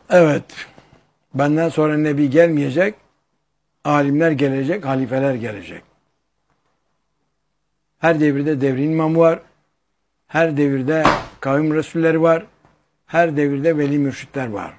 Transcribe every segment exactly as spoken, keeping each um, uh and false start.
Evet, benden sonra Nebi gelmeyecek, alimler gelecek, halifeler gelecek. Her devirde devrin imamı var, her devirde kavim resulleri var, her devirde veli mürşitler var.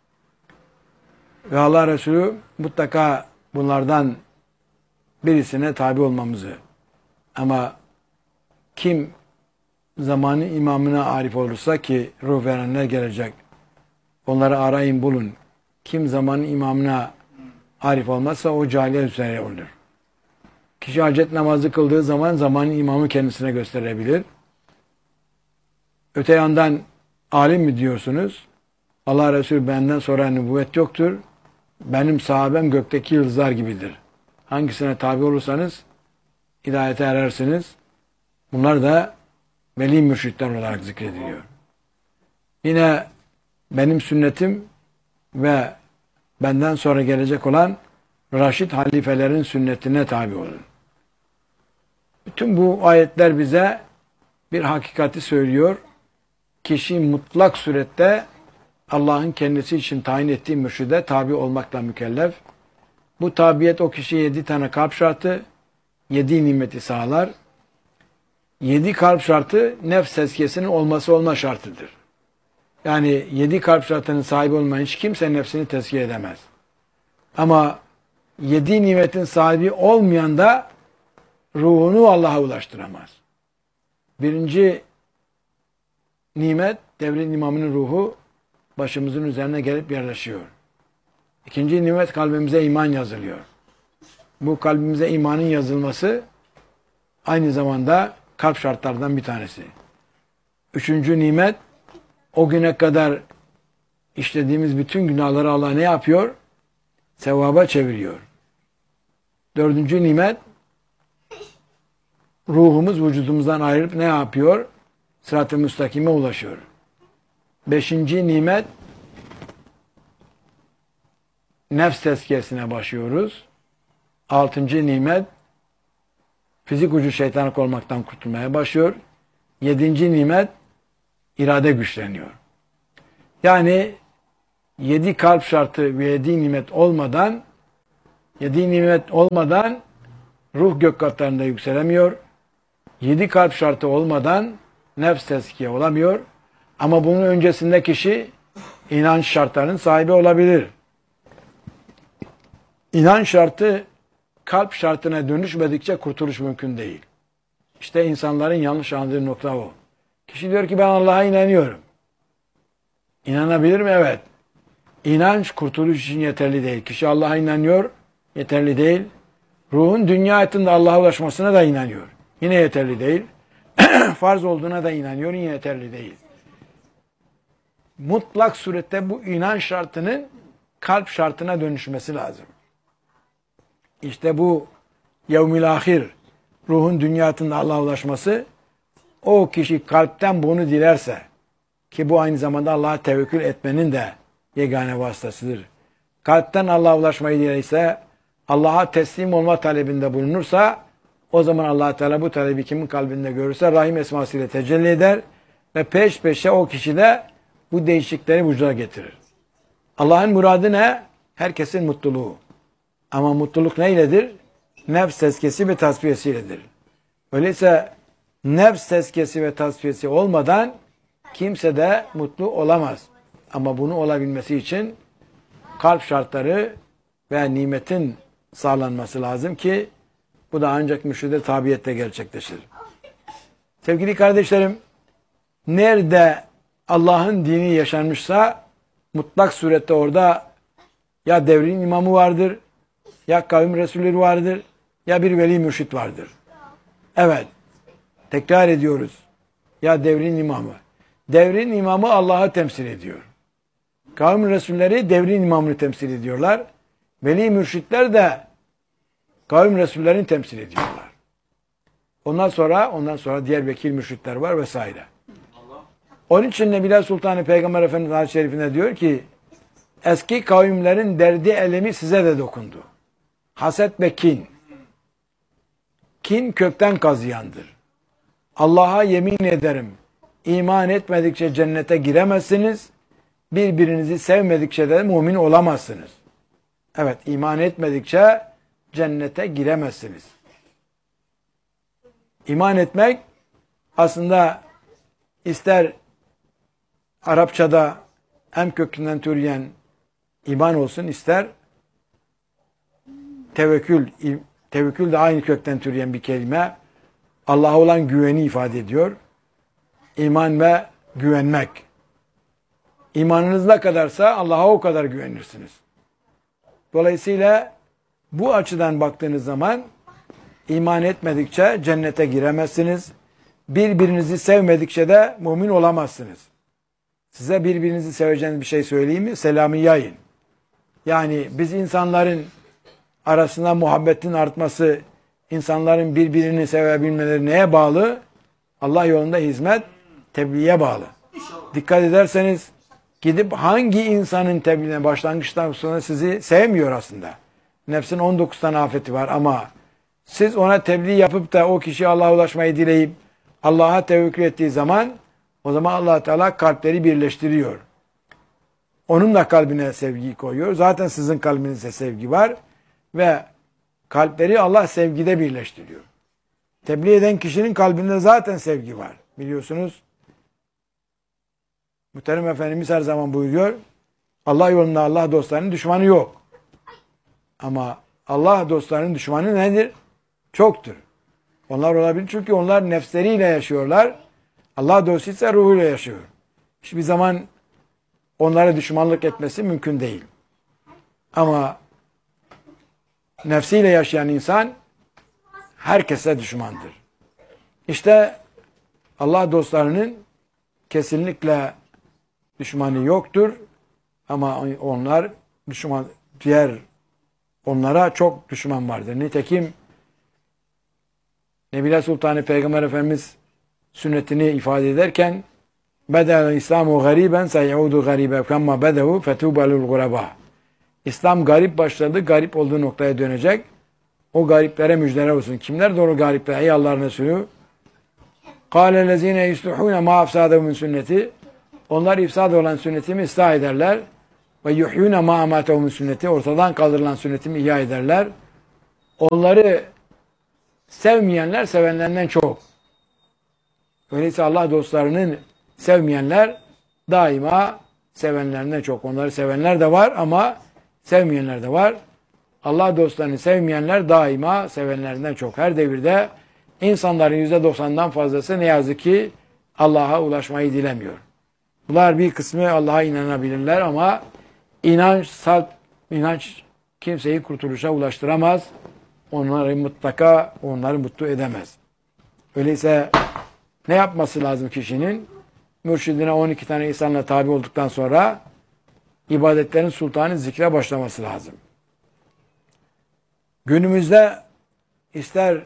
Ve Allah Resulü mutlaka bunlardan birisine tabi olmamızı, ama kim zamanı imamına arif olursa, ki ruh verenler gelecek, onları arayın bulun. Kim zamanın imamına arif olmazsa o cahiliyet üzere olur. Kişi hacet namazı kıldığı zaman zamanın imamı kendisine gösterebilir. Öte yandan alim mi diyorsunuz? Allah Resulü benden sonra nübüvvet yoktur. Benim sahabem gökteki yıldızlar gibidir. Hangisine tabi olursanız hidayete erersiniz. Bunlar da veli mürşitler olarak zikrediliyor. Yine benim sünnetim ve benden sonra gelecek olan Raşid halifelerin sünnetine tabi olun. Bütün bu ayetler bize bir hakikati söylüyor. Kişi mutlak surette Allah'ın kendisi için tayin ettiği mürşide tabi olmakla mükellef. Bu tabiyet o kişiye yedi tane kalp şartı, yedi nimeti sağlar. Yedi kalp şartı nefs tezkiyesinin olması olma şartıdır. Yani yedi kalp şartının sahibi olmayan hiç kimse nefsini tezkiye edemez. Ama yedi nimetin sahibi olmayan da ruhunu Allah'a ulaştıramaz. Birinci nimet, devrin imamının ruhu başımızın üzerine gelip yerleşiyor. İkinci nimet, kalbimize iman yazılıyor. Bu kalbimize imanın yazılması aynı zamanda kalp şartlardan bir tanesi. Üçüncü nimet, o güne kadar işlediğimiz bütün günahları Allah ne yapıyor? Sevaba çeviriyor. Dördüncü nimet, ruhumuz vücudumuzdan ayrılıp ne yapıyor? Sırat-ı müstakime ulaşıyor. Beşinci nimet, nefs tezkiyesine başlıyoruz. Altıncı nimet, fizik ucu şeytanlık olmaktan kurtulmaya başlıyor. Yedinci nimet, irade güçleniyor. Yani yedi kalp şartı ve yedi nimet olmadan, yedi nimet olmadan ruh gök katlarında yükselemiyor. Yedi kalp şartı olmadan nefs tezkiye olamıyor. Ama bunun öncesinde kişi inanç şartlarının sahibi olabilir. İnanç şartı kalp şartına dönüşmedikçe kurtuluş mümkün değil. İşte insanların yanlış anladığı nokta o. Kişi diyor ki ben Allah'a inanıyorum. İnanabilir mi? Evet. İnanç kurtuluş için yeterli değil. Kişi Allah'a inanıyor, yeterli değil. Ruhun dünya hayatında Allah'a ulaşmasına da inanıyor. Yine yeterli değil. Farz olduğuna da inanıyor, yine yeterli değil. Mutlak surette bu inanç şartının kalp şartına dönüşmesi lazım. İşte bu yevmil ahir, ruhun dünya hayatında Allah'a ulaşması, o kişi kalpten bunu dilerse, ki bu aynı zamanda Allah'a tevekkül etmenin de yegane vasıtasıdır. Kalpten Allah'a ulaşmayı dilerse, Allah'a teslim olma talebinde bulunursa, o zaman Allah Teala bu talebi kimin kalbinde görürse Rahim esmasıyla tecelli eder ve peş peşe o kişide bu değişiklikleri vücuda getirir. Allah'ın muradı ne? Herkesin mutluluğu. Ama mutluluk neyledir? Nefs tezkiyesi ve tasfiyesiyledir. Öyleyse nefs tezkiyesi ve tasfiyesi olmadan kimse de mutlu olamaz. Ama bunu olabilmesi için kalp şartları ve nimetin sağlanması lazım ki bu da ancak mürşide tabiyetle gerçekleşir. Sevgili kardeşlerim, nerede Allah'ın dini yaşanmışsa mutlak surette orada ya devrin imamı vardır, ya kavim resulleri vardır, ya bir veli mürşit vardır. Evet, tekrar ediyoruz. Ya devrin imamı. Devrin imamı Allah'ı temsil ediyor. Kavim resulleri devrin imamını temsil ediyorlar. Veli mürşitler de kavim resullerini temsil ediyorlar. Ondan sonra ondan sonra diğer vekil mürşitler var vesaire. Onun için Nebiler Sultanı Peygamber Efendimiz Hadis-i Şerifinde diyor ki eski kavimlerin derdi elemi size de dokundu. Haset ve kin. Kin kökten kazıyandır. Allah'a yemin ederim, iman etmedikçe cennete giremezsiniz. birbirinizi sevmedikçe de mümin olamazsınız. Evet, iman etmedikçe cennete giremezsiniz. İman etmek aslında ister Arapçada hem kökünden türeyen iman olsun, ister tevekkül, tevekkül de aynı kökten türeyen bir kelime. Allah'a olan güveni ifade ediyor. İman ve güvenmek. İmanınız ne kadarsa Allah'a o kadar güvenirsiniz. Dolayısıyla bu açıdan baktığınız zaman iman etmedikçe cennete giremezsiniz. Birbirinizi sevmedikçe de mümin olamazsınız. Size birbirinizi seveceğiniz bir şey söyleyeyim mi? Selamı yayın. Yani biz insanların arasında muhabbetin artması, insanların birbirini sevebilmeleri neye bağlı? Allah yolunda hizmet, tebliğe bağlı. Dikkat ederseniz gidip hangi insanın tebliğine başlangıçtan sonra sizi sevmiyor aslında. Nefsin on dokuz tane afeti var ama siz ona tebliğ yapıp da o kişi Allah'a ulaşmayı dileyip Allah'a tevekkül ettiği zaman o zaman Allah Teala kalpleri birleştiriyor. Onun da kalbine sevgiyi koyuyor. Zaten sizin kalbinizde sevgi var ve kalpleri Allah sevgide birleştiriyor. Tebliğ eden kişinin kalbinde zaten sevgi var. Biliyorsunuz. Muhterem Efendimiz her zaman buyuruyor. Allah yolunda Allah dostlarının düşmanı yok. Ama Allah dostlarının düşmanı nedir? Çoktur. Onlar olabilir çünkü onlar nefsleriyle yaşıyorlar. Allah dostu ise ruhuyla yaşıyor. Hiçbir zaman onlara düşmanlık etmesi mümkün değil. Ama nefsiyle yaşayan insan herkese düşmandır. İşte Allah dostlarının kesinlikle düşmanı yoktur. Ama onlar düşman, diğer onlara çok düşman vardır. Nitekim Nebile Sultanı Peygamber Efendimiz sünnetini ifade ederken Bedel İslamu gariben seyudu garibe kemma bedehu fetubelul guraba. İslam garip başladı, garip olduğu noktaya dönecek. O gariplere müjdeler olsun. Kimler doğru garipler? Ey Allah'ın Resulü. Kâle lezîne yuslihûne mâ afsâdehu min sünneti. Onlar ifsad olan sünnetimi ıslah ederler. Ve yuhyûne mâ amâtehu min sünneti. Ortadan kaldırılan sünnetimi ihya ederler. Onları sevmeyenler sevenlerinden çok. Öyleyse Allah dostlarının sevmeyenler daima sevenlerinden çok. Onları sevenler de var ama sevmeyenler de var. Allah dostlarını sevmeyenler daima sevenlerinden çok. Her devirde insanların yüzde doksandan fazlası ne yazık ki Allah'a ulaşmayı dilemiyor. Bunlar bir kısmı Allah'a inanabilirler ama inanç, salt inanç kimseyi kurtuluşa ulaştıramaz. Onları mutlaka onları mutlu edemez. Öyleyse ne yapması lazım kişinin? Mürşidine on iki tane insanla tabi olduktan sonra ibadetlerin sultanı zikre başlaması lazım. Günümüzde ister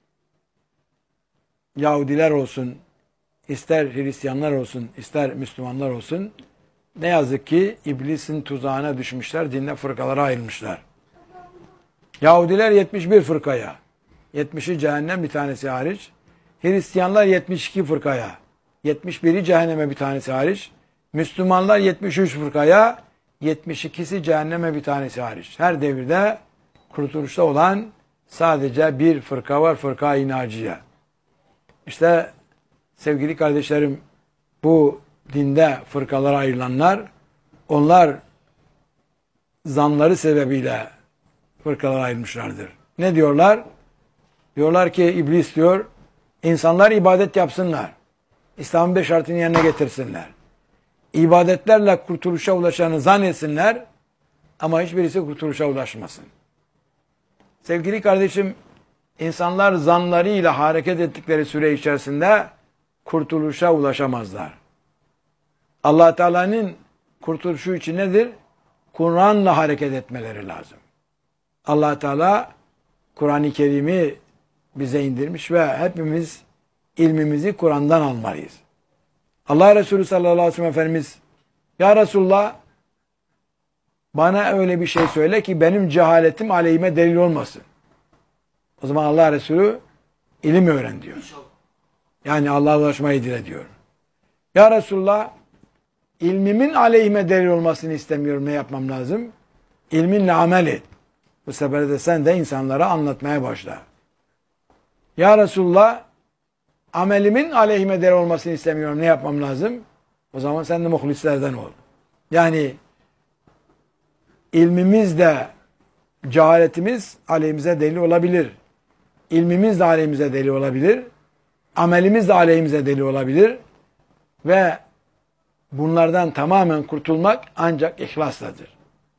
Yahudiler olsun, ister Hristiyanlar olsun, ister Müslümanlar olsun ne yazık ki iblisin tuzağına düşmüşler, dinde fırkalara ayrılmışlar. Yahudiler yetmiş bir fırkaya, yetmişi cehennem bir tanesi hariç. Hristiyanlar yetmiş iki fırkaya, yetmiş biri cehenneme bir tanesi hariç. Müslümanlar yetmiş üç fırkaya, yetmiş ikisi cehenneme bir tanesi hariç. Her devirde kurtuluşta olan sadece bir fırka var, fırka-i naciye. İşte sevgili kardeşlerim, bu dinde fırkalara ayrılanlar, onlar zanları sebebiyle fırkalara ayrılmışlardır. Ne diyorlar? Diyorlar ki iblis diyor, insanlar ibadet yapsınlar. İslam'ın beş şartını yerine getirsinler. İbadetlerle kurtuluşa ulaşanı zannetsinler ama hiçbirisi kurtuluşa ulaşmasın. Sevgili kardeşim, insanlar zanlarıyla hareket ettikleri süre içerisinde kurtuluşa ulaşamazlar. Allah Teala'nın kurtuluşu için nedir? Kur'an'la hareket etmeleri lazım. Allah Teala Kur'an-ı Kerim'i bize indirmiş ve hepimiz ilmimizi Kur'an'dan almalıyız. Allah Resulü sallallahu aleyhi ve sellem Efendimiz, ya Resulullah bana öyle bir şey söyle ki benim cehaletim aleyhime delil olmasın. O zaman Allah Resulü ilim öğren diyor. Yani Allah'a ulaşmayı dile diyor. Ya Resulullah ilmimin aleyhime delil olmasını istemiyorum. Ne yapmam lazım? İlminle amel et. Bu sefer de sen de insanlara anlatmaya başla. Ya Resulullah, amelimin aleyhime delil olmasını istemiyorum. Ne yapmam lazım? O zaman sen de muhlislerden ol. Yani ilmimiz de cehaletimiz aleyhimize delil olabilir. İlmimiz de aleyhimize delil olabilir. Amelimiz de aleyhimize delil olabilir. Ve bunlardan tamamen kurtulmak ancak ihlasladır.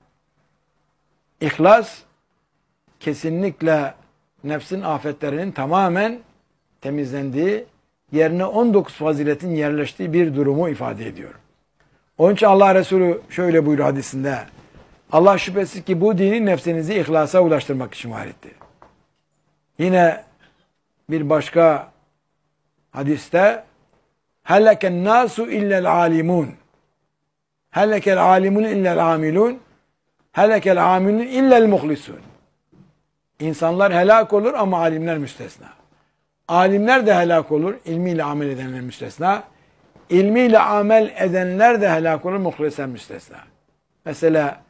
İhlas kesinlikle nefsin afetlerinin tamamen temizlendiği, yerine on dokuz faziletin yerleştiği bir durumu ifade ediyor. Onun için Allah Resulü şöyle buyuruyor hadisinde. Allah şüphesiz ki bu dini nefsinizi ihlasa ulaştırmak için var etti. Yine bir başka hadiste helleken nasu illel alimun hellekel alimun illel amilun hellekel amilun illel muhlisun. İnsanlar helak olur ama alimler müstesna. Alimler de helak olur, ilmiyle amel edenler müstesna. İlmiyle amel edenler de helak olur, muhlisen müstesna. Mesela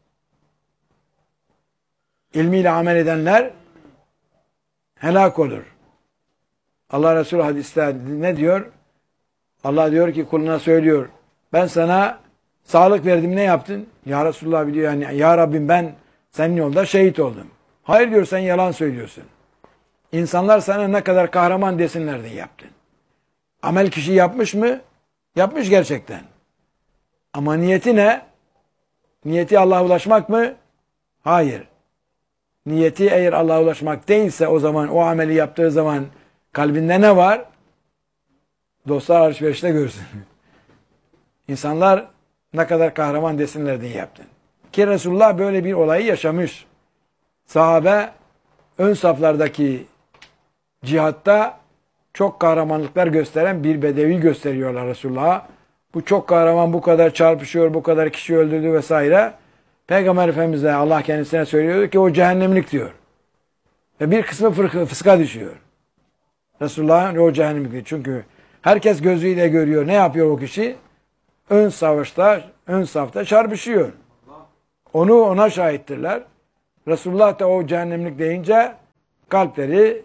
ilmiyle amel edenler helak olur. Allah Resulü hadiste ne diyor? Allah diyor ki kuluna söylüyor. Ben sana sağlık verdim, ne yaptın? Ya Resulullah biliyor yani. Ya Rabbim ben senin yolda şehit oldum. Hayır diyor, sen yalan söylüyorsun. İnsanlar sana ne kadar kahraman desinler diye yaptın. Amel kişi yapmış mı? Yapmış gerçekten. Ama niyeti ne? Niyeti Allah'a ulaşmak mı? Hayır. Niyeti eğer Allah'a ulaşmak değilse o zaman o ameli yaptığı zaman kalbinde ne var? Dostlar alışverişte görsün. İnsanlar ne kadar kahraman desinler diye yaptın. Ki Resulullah böyle bir olayı yaşamış. Sahabe ön saflardaki cihatta çok kahramanlıklar gösteren bir bedevi gösteriyorlar Resulullah'a. Bu çok kahraman, bu kadar çarpışıyor, bu kadar kişi öldürdü vesaire. Peygamber Efendimiz de Allah kendisine söylüyor ki o cehennemlik diyor. Ve bir kısmı fırka, fıska düşüyor. Resulullah'ın o cehennemlik. Çünkü herkes gözüyle görüyor. Ne yapıyor o kişi? Ön savaşta, ön safta çarpışıyor. Onu ona şahittirler. Resulullah da o cehennemlik deyince kalpleri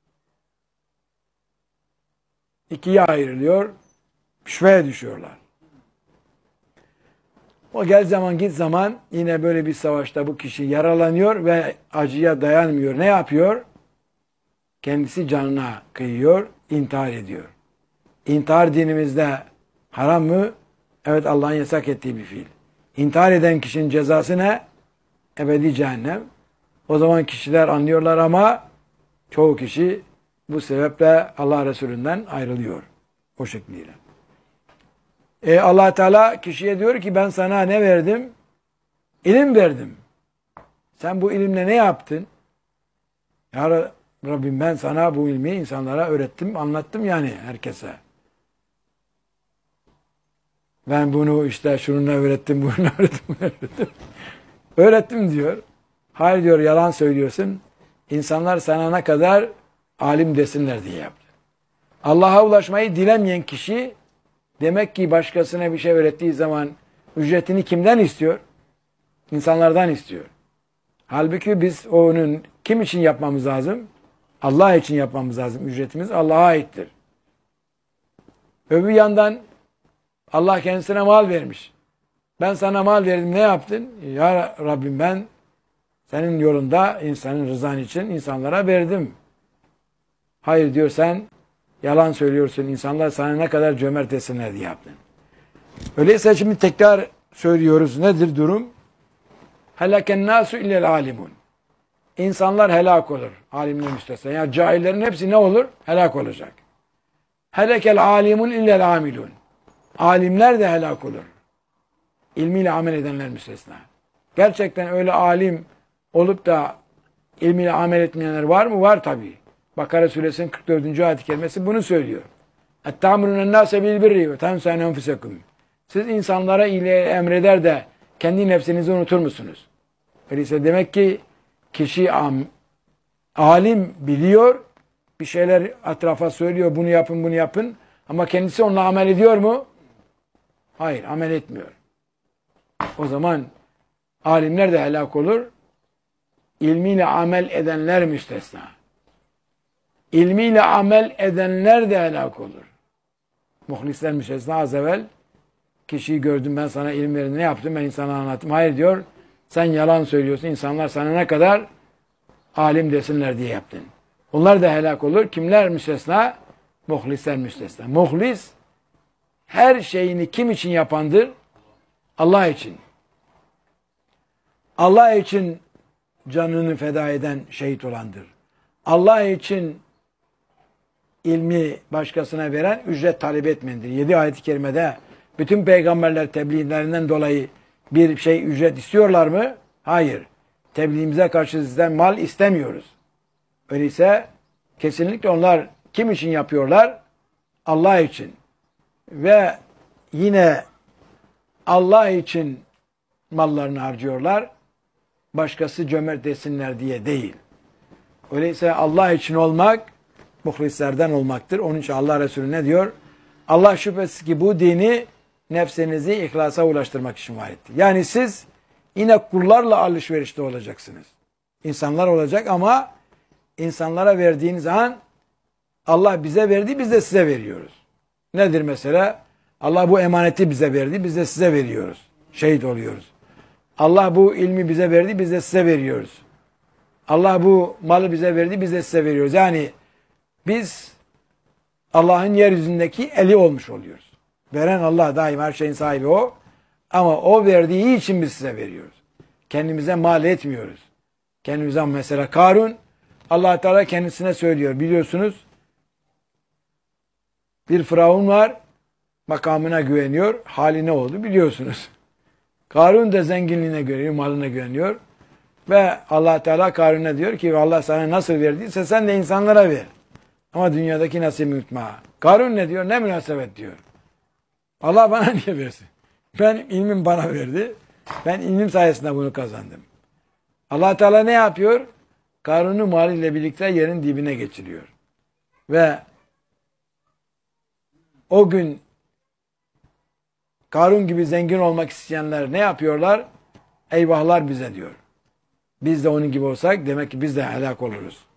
ikiye ayrılıyor. Şüpheye düşüyorlar. O gel zaman git zaman yine böyle bir savaşta bu kişi yaralanıyor ve acıya dayanmıyor. Ne yapıyor? Kendisi canına kıyıyor, intihar ediyor. İntihar dinimizde haram mı? Evet, Allah'ın yasak ettiği bir fiil. İntihar eden kişinin cezası ne? Ebedi cehennem. O zaman kişiler anlıyorlar ama çoğu kişi bu sebeple Allah Resulü'nden ayrılıyor. O şekliyle. E Allah Teala kişiye diyor ki ben sana ne verdim? İlim verdim. Sen bu ilimle ne yaptın? Ya Rabbim ben sana bu ilmi insanlara öğrettim, anlattım yani herkese. Ben bunu işte şununla öğrettim, bununla öğrettim, bunu öğrettim. Öğrettim diyor. Hayır diyor, yalan söylüyorsun. İnsanlar sana ne kadar alim desinler diye yaptı. Allah'a ulaşmayı dilemeyen kişi demek ki başkasına bir şey öğrettiği zaman ücretini kimden istiyor? İnsanlardan istiyor. Halbuki biz onun kim için yapmamız lazım? Allah için yapmamız lazım. Ücretimiz Allah'a aittir. Öbür yandan Allah kendisine mal vermiş. Ben sana mal verdim, ne yaptın? Ya Rabbim ben senin yolunda insanın rızan için insanlara verdim. Hayır diyor, sen yalan söylüyorsun. İnsanlar sana ne kadar cömert etsinler diye yaptın. Öyleyse şimdi tekrar söylüyoruz. Nedir durum? Helâken nâsu illel alimun. İnsanlar helak olur. Alimler müstesna. Yani cahillerin hepsi ne olur? Helak olacak. Helekel alimun illel amilun. Alimler de helak olur. İlmiyle amel edenler müstesna. Gerçekten öyle alim olup da ilmiyle amel etmeyenler var mı? Var tabii. Bakara suresinin kırk dördüncü ayet-i kerimesi bunu söylüyor. اَتَّعْمُرُنَ النَّاسَ بِالْبِرِّ وَتَنْسَانَ اَنْفُسَكُمْ. Siz insanlara iyiliği emreder de kendi nefsinizi unutur musunuz? Öyleyse demek ki kişi am, alim biliyor, bir şeyler etrafa söylüyor, bunu yapın, bunu yapın. Ama kendisi onunla amel ediyor mu? Hayır, amel etmiyor. O zaman alimler de helak olur. İlmiyle amel edenler müstesna. İlmiyle amel edenler de helak olur. Muhlisler müstesna. Az evvel kişiyi gördüm, ben sana ilim verdim, ne yaptım, ben insana anlattım. Hayır diyor, sen yalan söylüyorsun, insanlar sana ne kadar alim desinler diye yaptın. Onlar da helak olur. Kimler müstesna? Muhlisler müstesna. Muhlis her şeyini kim için yapandır? Allah için. Allah için canını feda eden şehit olandır. Allah için ilmi başkasına veren ücret talep etmeyendir. Yedi ayet-i kerimede bütün peygamberler tebliğlerinden dolayı bir şey ücret istiyorlar mı? Hayır. Tebliğimize karşı sizden mal istemiyoruz. Öyleyse kesinlikle onlar kim için yapıyorlar? Allah için. Ve yine Allah için mallarını harcıyorlar. Başkası cömert desinler diye değil. Öyleyse Allah için olmak muhlislerden olmaktır. Onun için Allah Resulü ne diyor? Allah şüphesiz ki bu dini nefsinizi ihlasa ulaştırmak için var etti. Yani siz yine kullarla alışverişte olacaksınız. İnsanlar olacak ama insanlara verdiğiniz an Allah bize verdi, biz de size veriyoruz. Nedir mesela? Allah bu emaneti bize verdi, biz de size veriyoruz. Şehit oluyoruz. Allah bu ilmi bize verdi, biz de size veriyoruz. Allah bu malı bize verdi, biz de size veriyoruz. Yani biz Allah'ın yeryüzündeki eli olmuş oluyoruz. Veren Allah, daim her şeyin sahibi o. Ama o verdiği için biz size veriyoruz. Kendimize mal etmiyoruz. Kendimize mesela Karun, Allah Teala kendisine söylüyor. Biliyorsunuz bir Firavun var, makamına güveniyor. Hali ne oldu biliyorsunuz. Karun da zenginliğine güveniyor, malına güveniyor. Ve Allah Teala Karun'a diyor ki Allah sana nasıl verdiyse sen de insanlara ver. Ama dünyadaki nasibini unutma. Karun ne diyor? Ne münasebet diyor. Allah bana niye versin? Ben ilmim bana verdi. Ben ilmim sayesinde bunu kazandım. Allah Teala ne yapıyor? Karun'u maliyle birlikte yerin dibine geçiriyor. Ve o gün Karun gibi zengin olmak isteyenler ne yapıyorlar? Eyvahlar bize diyor. Biz de onun gibi olsak demek ki biz de helak oluruz.